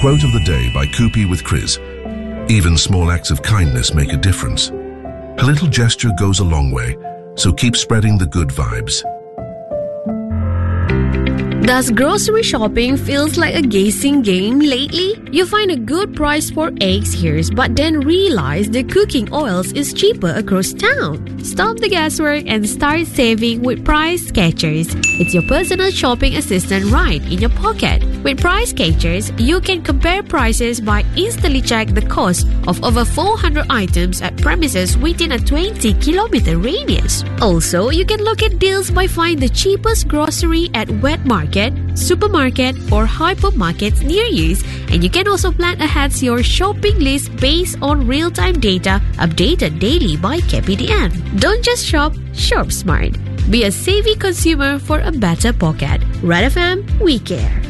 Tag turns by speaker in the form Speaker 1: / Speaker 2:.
Speaker 1: Quote of the day by Koopy with Chris. Even small acts of kindness make a difference. A little gesture goes a long way, so keep spreading the good vibes.
Speaker 2: Does grocery shopping feels like a guessing game lately? You find a good price for eggs here, but then realize the cooking oils is cheaper across town. Stop the guesswork and start saving with Price Catchers. It's your personal shopping assistant right in your pocket. With Price Catchers, you can compare prices by instantly check the cost of over 400 items at premises within a 20-kilometer radius. Also, you can look at deals by finding the cheapest grocery at wet market, supermarket, or hypermarkets near you. And you can also plan ahead your shopping list based on real-time data updated daily by KPDN. Don't just shop, shop smart. Be a savvy consumer for a better pocket. Red FM, we care.